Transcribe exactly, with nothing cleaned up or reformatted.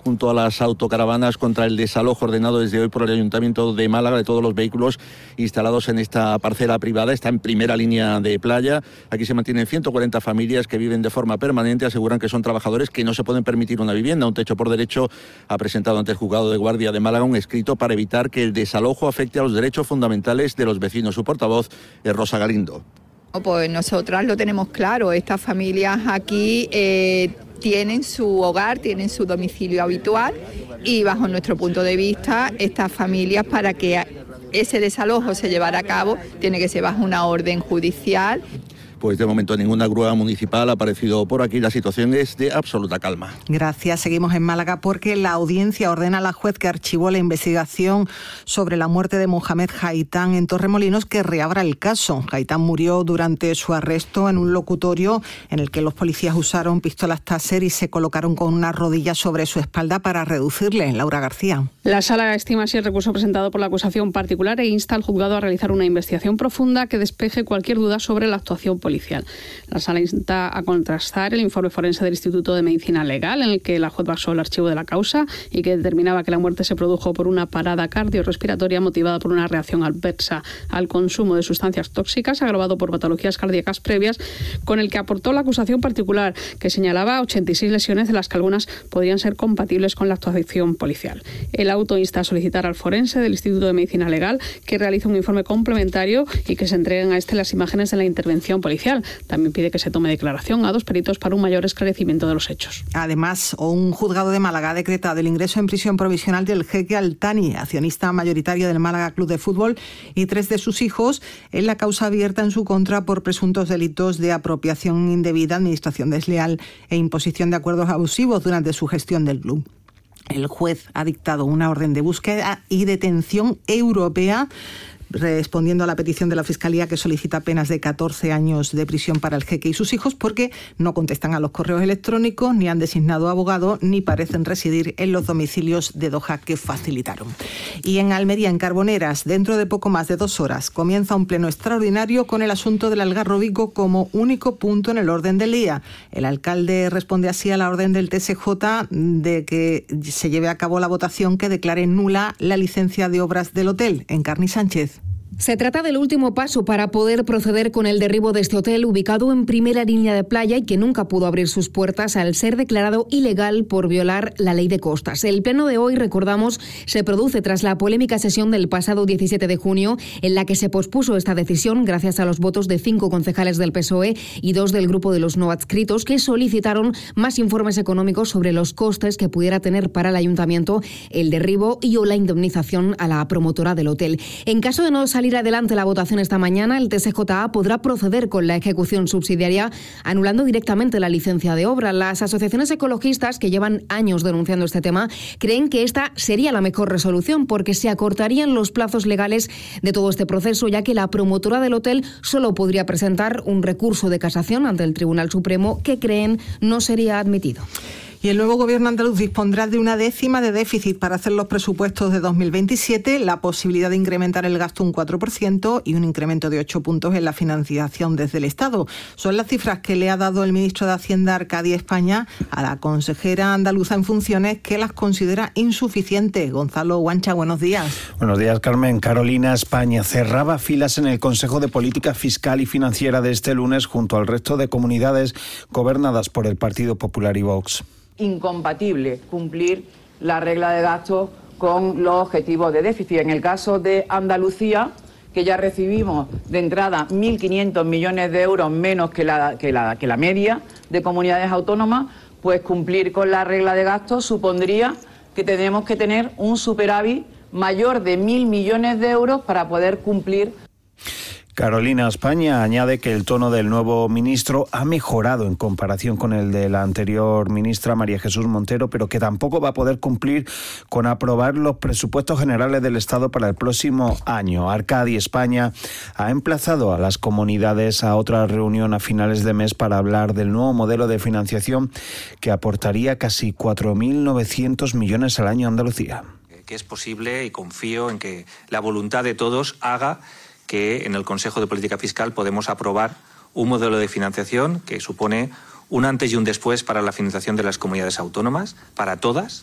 junto a las autocaravanas contra el desalojo ordenado desde hoy por el Ayuntamiento de Málaga de todos los vehículos instalados en esta parcela privada. Está en primera línea de playa. Aquí se mantienen ciento cuarenta familias que viven de forma permanente. Aseguran que son trabajadores que no se pueden permitir una vivienda. Un techo por derecho ha presentado ante el Juzgado de Guardia de Málaga un escrito para evitar que el desalojo afecte a los derechos fundamentales de los vecinos. Su portavoz es Rosa Galindo. Pues nosotras lo tenemos claro, estas familias aquí eh, tienen su hogar, tienen su domicilio habitual y bajo nuestro punto de vista estas familias, para que ese desalojo se llevara a cabo, tiene que ser bajo una orden judicial. Pues de momento ninguna grúa municipal ha aparecido por aquí. La situación es de absoluta calma. Gracias. Seguimos en Málaga porque la audiencia ordena a la juez que archivó la investigación sobre la muerte de Mohamed Haitán en Torremolinos que reabra el caso. Haitán murió durante su arresto en un locutorio en el que los policías usaron pistolas Taser y se colocaron con una rodilla sobre su espalda para reducirle. Laura García. La Sala estima así el recurso presentado por la acusación particular e insta al juzgado a realizar una investigación profunda que despeje cualquier duda sobre la actuación policial. La Sala insta a contrastar el informe forense del Instituto de Medicina Legal, en el que la juez basó el archivo de la causa y que determinaba que la muerte se produjo por una parada cardiorrespiratoria motivada por una reacción adversa al consumo de sustancias tóxicas, agravado por patologías cardíacas previas, con el que aportó la acusación particular, que señalaba ochenta y seis lesiones, de las que algunas podrían ser compatibles con la actuación policial. El auto insta a solicitar al forense del Instituto de Medicina Legal que realice un informe complementario y que se entreguen a este las imágenes de la intervención policial. También pide que se tome declaración a dos peritos para un mayor esclarecimiento de los hechos. Además, un juzgado de Málaga ha decretado el ingreso en prisión provisional del jeque Altani, accionista mayoritario del Málaga Club de Fútbol, y tres de sus hijos en la causa abierta en su contra por presuntos delitos de apropiación indebida, administración desleal e imposición de acuerdos abusivos durante su gestión del club. El juez ha dictado una orden de búsqueda y detención europea, respondiendo a la petición de la Fiscalía, que solicita penas de catorce años de prisión para el jeque y sus hijos porque no contestan a los correos electrónicos, ni han designado abogado, ni parecen residir en los domicilios de Doha que facilitaron. Y en Almería, en Carboneras, dentro de poco más de dos horas, comienza un pleno extraordinario con el asunto del Algarrobico como único punto en el orden del día. El alcalde responde así a la orden del T S J de que se lleve a cabo la votación que declare nula la licencia de obras del hotel. Encarni Sánchez. Se trata del último paso para poder proceder con el derribo de este hotel ubicado en primera línea de playa y que nunca pudo abrir sus puertas al ser declarado ilegal por violar la ley de costas. El pleno de hoy, recordamos, se produce tras la polémica sesión del pasado diecisiete de junio en la que se pospuso esta decisión gracias a los votos de cinco concejales del P S O E y dos del grupo de los no adscritos, que solicitaron más informes económicos sobre los costes que pudiera tener para el ayuntamiento el derribo y o la indemnización a la promotora del hotel. En caso de no salir adelante la votación esta mañana, el T S J A podrá proceder con la ejecución subsidiaria, anulando directamente la licencia de obra. Las asociaciones ecologistas, que llevan años denunciando este tema, creen que esta sería la mejor resolución porque se acortarían los plazos legales de todo este proceso, ya que la promotora del hotel solo podría presentar un recurso de casación ante el Tribunal Supremo que creen no sería admitido. Y el nuevo gobierno andaluz dispondrá de una décima de déficit para hacer los presupuestos de dos mil veintisiete, la posibilidad de incrementar el gasto un cuatro por ciento y un incremento de ocho puntos en la financiación desde el Estado. Son las cifras que le ha dado el ministro de Hacienda, Arcadia España, a la consejera andaluza en funciones, que las considera insuficientes. Gonzalo Guancha, buenos días. Buenos días, Carmen. Carolina España cerraba filas en el Consejo de Política Fiscal y Financiera de este lunes junto al resto de comunidades gobernadas por el Partido Popular y Vox. Incompatible cumplir la regla de gasto con los objetivos de déficit. En el caso de Andalucía, que ya recibimos de entrada mil quinientos millones de euros menos que la, que la, que la media de comunidades autónomas, pues cumplir con la regla de gasto supondría que tenemos que tener un superávit mayor de mil millones de euros para poder cumplir. Carolina España añade que el tono del nuevo ministro ha mejorado en comparación con el de la anterior ministra María Jesús Montero, pero que tampoco va a poder cumplir con aprobar los presupuestos generales del Estado para el próximo año. Arcadia España ha emplazado a las comunidades a otra reunión a finales de mes para hablar del nuevo modelo de financiación que aportaría casi cuatro mil novecientos millones al año a Andalucía. Que es posible, y confío en que la voluntad de todos haga que en el Consejo de Política Fiscal podemos aprobar un modelo de financiación que supone un antes y un después para la financiación de las comunidades autónomas, para todas,